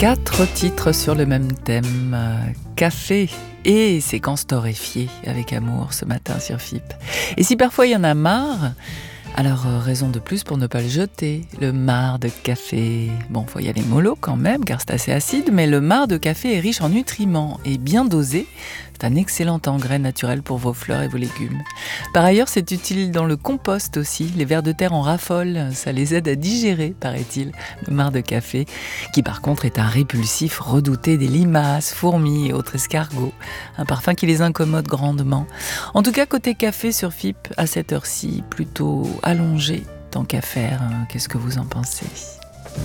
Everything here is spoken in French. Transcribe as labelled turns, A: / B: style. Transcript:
A: 4 titres sur le même thème, café et séquence torréfiée avec amour ce matin sur FIP. Et si parfois il y en a marre, alors raison de plus pour ne pas le jeter, le marc de café. Bon, faut y aller mollo quand même car c'est assez acide, mais le marc de café est riche en nutriments et bien dosé. C'est un excellent engrais naturel pour vos fleurs et vos légumes. Par ailleurs, c'est utile dans le compost aussi. Les vers de terre en raffolent, ça les aide à digérer, paraît-il, le marc de café, qui par contre est un répulsif redouté des limaces, fourmis et autres escargots. Un parfum qui les incommode grandement. En tout cas, côté café sur FIP, à cette heure-ci, plutôt allongé, tant qu'à faire. Qu'est-ce que vous en pensez ?